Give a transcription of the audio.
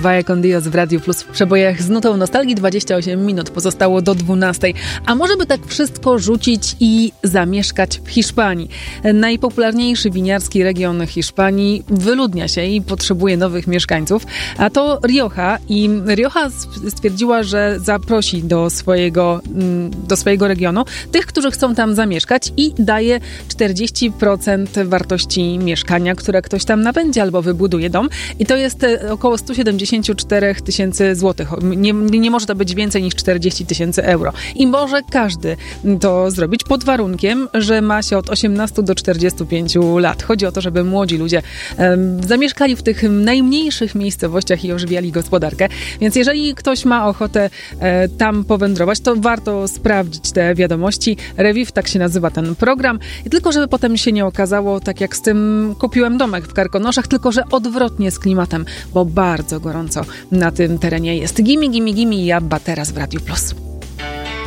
Vaya con Dios w Radiu Plus w przebojach z nutą nostalgii. 28 minut pozostało do 12. A może by tak wszystko rzucić i zamieszkać w Hiszpanii? Najpopularniejszy winiarski region Hiszpanii wyludnia się i potrzebuje nowych mieszkańców, a to Rioja. I Rioja stwierdziła, że zaprosi do swojego regionu tych, którzy chcą tam zamieszkać i daje 40% wartości mieszkania, które ktoś tam nabędzie albo wybuduje dom. I to jest około 174 tysięcy złotych. Nie może to być więcej niż 40 tysięcy euro. I może każdy to zrobić pod warunkiem, że ma się od 18 do 45 lat. Chodzi o to, żeby młodzi ludzie zamieszkali w tych najmniejszych miejscowościach i ożywiali gospodarkę. Więc jeżeli ktoś ma ochotę tam powędrować, to warto sprawdzić te wiadomości. Reviv, tak się nazywa ten program. I tylko żeby potem się nie okazało, tak jak z tym kupiłem domek w Karkonoszach, tylko że odwrotnie z klimatem, bo bardzo gorąco na tym terenie jest. Gimme i Abba teraz w Radiu Plus.